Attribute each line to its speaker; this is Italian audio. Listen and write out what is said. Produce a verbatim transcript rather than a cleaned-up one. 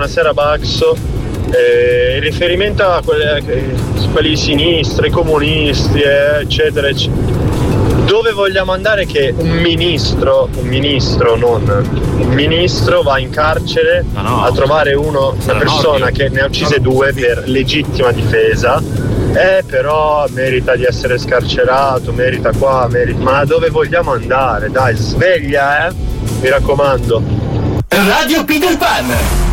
Speaker 1: buonasera Baxo. Eh, in riferimento a quelle, eh, quelli di sinistra, i comunisti, eh, eccetera, eccetera. Dove vogliamo andare che un ministro, un ministro, non un ministro va in carcere no. a trovare uno, una persona che ne ha uccise due per legittima difesa, eh però merita di essere scarcerato, merita qua, merita... ma dove vogliamo andare? Dai, sveglia, eh? Mi raccomando.
Speaker 2: Radio Peter Pan.